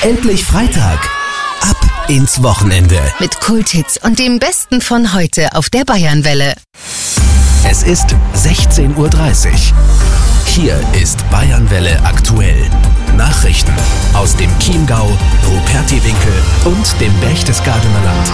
Endlich Freitag. Ab ins Wochenende. Mit Kulthits und dem Besten von heute auf der Bayernwelle. Es ist 16:30 Uhr. Hier ist Bayernwelle aktuell. Nachrichten aus dem Chiemgau, Rupertiwinkel und dem Berchtesgadener Land.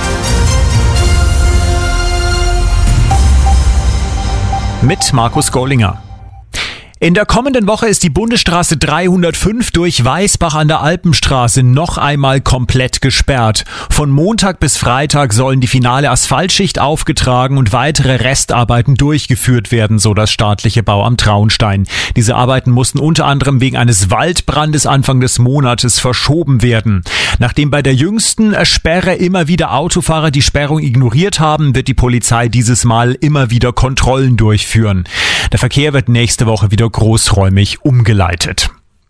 Mit Markus Gollinger. In der kommenden Woche ist die Bundesstraße 305 durch Weißbach an der Alpenstraße noch einmal komplett gesperrt. Von Montag bis Freitag sollen die finale Asphaltschicht aufgetragen und weitere Restarbeiten durchgeführt werden, so das staatliche Bauamt Traunstein. Diese Arbeiten mussten unter anderem wegen eines Waldbrandes Anfang des Monates verschoben werden. Nachdem bei der jüngsten Sperre immer wieder Autofahrer die Sperrung ignoriert haben, wird die Polizei dieses Mal immer wieder Kontrollen durchführen. Der Verkehr wird nächste Woche wieder großräumig umgeleitet.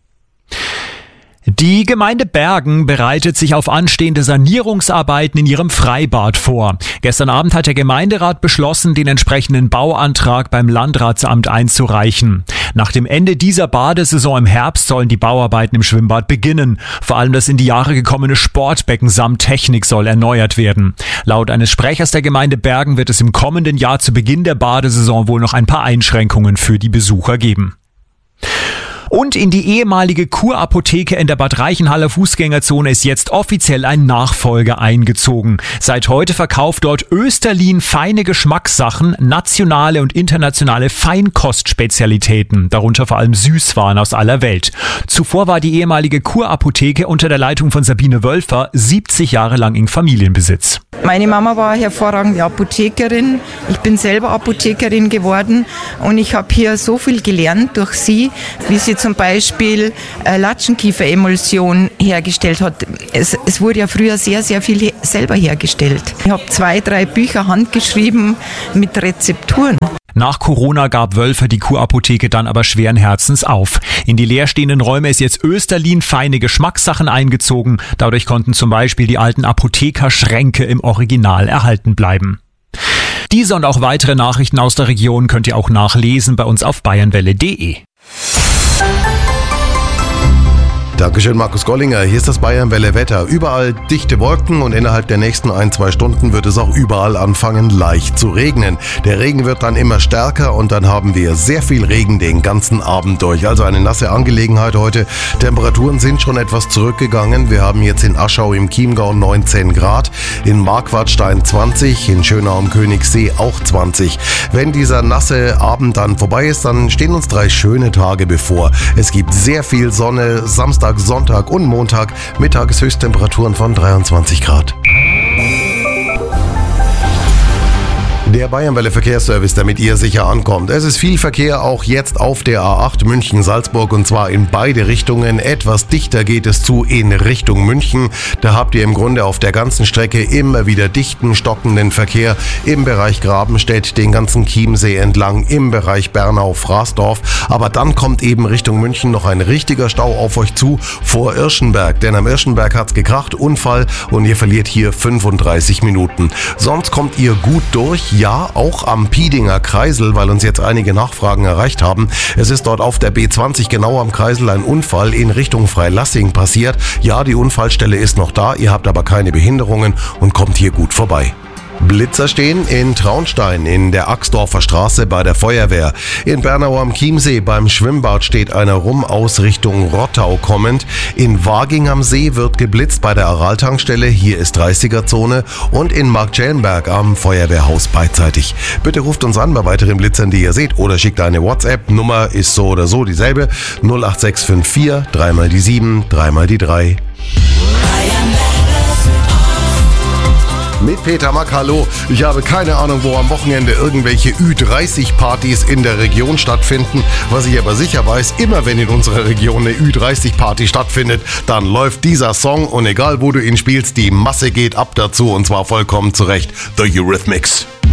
Die Gemeinde Bergen bereitet sich auf anstehende Sanierungsarbeiten in ihrem Freibad vor. Gestern Abend hat der Gemeinderat beschlossen, den entsprechenden Bauantrag beim Landratsamt einzureichen. Nach dem Ende dieser Badesaison im Herbst sollen die Bauarbeiten im Schwimmbad beginnen. Vor allem das in die Jahre gekommene Sportbecken samt Technik soll erneuert werden. Laut eines Sprechers der Gemeinde Bergen wird es im kommenden Jahr zu Beginn der Badesaison wohl noch ein paar Einschränkungen für die Besucher geben. Und in die ehemalige Kurapotheke in der Bad Reichenhaller Fußgängerzone ist jetzt offiziell ein Nachfolger eingezogen. Seit heute verkauft dort Österlin feine Geschmackssachen, nationale und internationale Feinkostspezialitäten, darunter vor allem Süßwaren aus aller Welt. Zuvor war die ehemalige Kurapotheke unter der Leitung von Sabine Wölfer 70 Jahre lang in Familienbesitz. Meine Mama war hervorragende Apothekerin. Ich bin selber Apothekerin geworden und ich habe hier so viel gelernt durch sie, wie sie zum Beispiel Latschenkieferemulsion hergestellt hat. Es wurde ja früher sehr, sehr viel selber hergestellt. Ich habe 2, 3 Bücher handgeschrieben mit Rezepturen. Nach Corona gab Wölfer die Kurapotheke dann aber schweren Herzens auf. In die leerstehenden Räume ist jetzt Österlin feine Geschmackssachen eingezogen. Dadurch konnten zum Beispiel die alten Apothekerschränke im Original erhalten bleiben. Diese und auch weitere Nachrichten aus der Region könnt ihr auch nachlesen bei uns auf bayernwelle.de. Dankeschön, Markus Gollinger. Hier ist das Bayernwelle Wetter. Überall dichte Wolken und innerhalb der nächsten 1-2 Stunden wird es auch überall anfangen, leicht zu regnen. Der Regen wird dann immer stärker und dann haben wir sehr viel Regen den ganzen Abend durch. Also eine nasse Angelegenheit heute. Temperaturen sind schon etwas zurückgegangen. Wir haben jetzt in Aschau im Chiemgau 19 Grad, in Marquardstein 20, in Schönau am Königssee auch 20. Wenn dieser nasse Abend dann vorbei ist, dann stehen uns 3 schöne Tage bevor. Es gibt sehr viel Sonne, Samstag, Sonntag und Montag mit Tageshöchsttemperaturen von 23 Grad. Der Bayernwelle Verkehrsservice, damit ihr sicher ankommt. Es ist viel Verkehr auch jetzt auf der A8 München-Salzburg und zwar in beide Richtungen. Etwas dichter geht es zu in Richtung München. Da habt ihr im Grunde auf der ganzen Strecke immer wieder dichten, stockenden Verkehr im Bereich Grabenstedt, den ganzen Chiemsee entlang, im Bereich Bernau-Fraßdorf. Aber dann kommt eben Richtung München noch ein richtiger Stau auf euch zu vor Irschenberg. Denn am Irschenberg hat's gekracht, Unfall und ihr verliert hier 35 Minuten. Sonst kommt ihr gut durch. Ja, auch am Piedinger Kreisel, weil uns jetzt einige Nachfragen erreicht haben. Es ist dort auf der B20 genau am Kreisel ein Unfall in Richtung Freilassing passiert. Ja, die Unfallstelle ist noch da, ihr habt aber keine Behinderungen und kommt hier gut vorbei. Blitzer stehen in Traunstein in der Axdorfer Straße bei der Feuerwehr. In Bernau am Chiemsee beim Schwimmbad steht einer rum aus Richtung Rottau kommend. In Waging am See wird geblitzt bei der Aral-Tankstelle, hier ist 30er-Zone. Und in Marktschellenberg am Feuerwehrhaus beidseitig. Bitte ruft uns an bei weiteren Blitzern, die ihr seht, oder schickt eine WhatsApp. Nummer ist so oder so dieselbe. 08654 3 mal die 7, 3 mal die 3. Mit Peter Mack, hallo. Ich habe keine Ahnung, wo am Wochenende irgendwelche Ü30-Partys in der Region stattfinden. Was ich aber sicher weiß, immer wenn in unserer Region eine Ü30-Party stattfindet, dann läuft dieser Song und egal wo du ihn spielst, die Masse geht ab dazu und zwar vollkommen zurecht. The Eurythmics.